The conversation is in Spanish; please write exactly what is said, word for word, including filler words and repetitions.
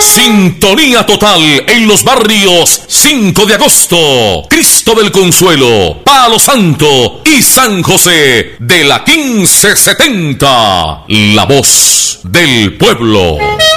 Sintonía total en los barrios cinco de agosto, Cristo del Consuelo, Palo Santo y San José de la quince setenta. La voz del pueblo.